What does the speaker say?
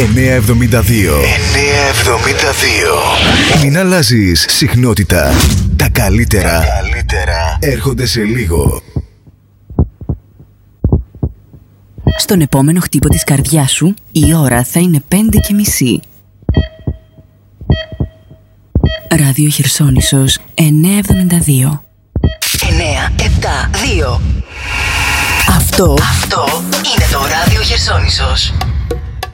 972. Μην αλλάζεις συχνότητα. Τα καλύτερα έρχονται σε λίγο. Στον επόμενο χτύπο της καρδιάς σου η ώρα θα είναι 5:30. Ράδιο Χερσόνησος 972. 972. Αυτό είναι το Ράδιο Χερσόνησος.